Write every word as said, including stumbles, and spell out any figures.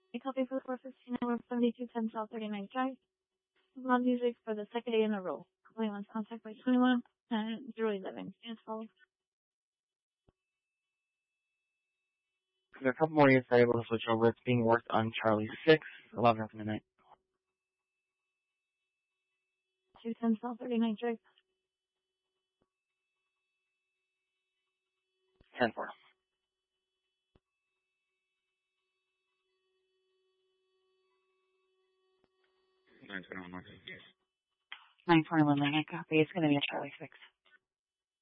A copy for the four fifteen hour seventy-two ten South thirty-ninth Drive. Loud music for the second day in a row. Complaint was contact by twenty-one and zero eleven. As follows. There are a couple more units that are able to switch over. It's being worked on Charlie six, eleven after midnight. two ten South thirty-ninth Drive. ten four. nine twenty-one, nine twenty-one, I copy. It's going to be a Charlie six.